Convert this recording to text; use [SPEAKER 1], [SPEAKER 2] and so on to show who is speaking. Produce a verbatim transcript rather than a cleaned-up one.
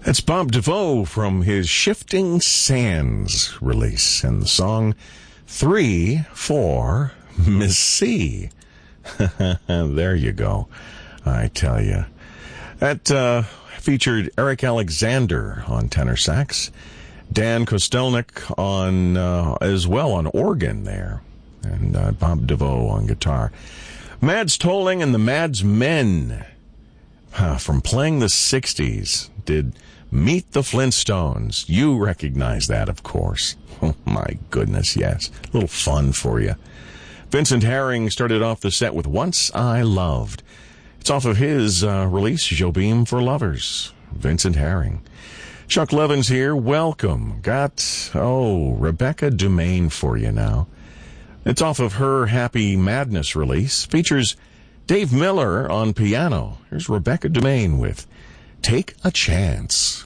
[SPEAKER 1] That's Bob DeVoe from his Shifting Sands release and the song three for Miss C. There you go. I tell you. That uh, featured Eric Alexander on tenor sax, Dan Kostelnik on uh, as well on organ there, and uh, Bob DeVoe on guitar. Mads Tolling and the Mads Men uh, from playing the sixties did Meet the Flintstones. You recognize that, of course. Oh, my goodness, yes. A little fun for you. Vincent Herring started off the set with Once I Loved. It's off of his uh, release, Jobim for Lovers. Vincent Herring. Chuck Levins here. Welcome. Got, oh, Rebecca Dumaine for you now. It's off of her Happy Madness release. Features Dave Miller on piano. Here's Rebecca Dumaine with Take a Chance.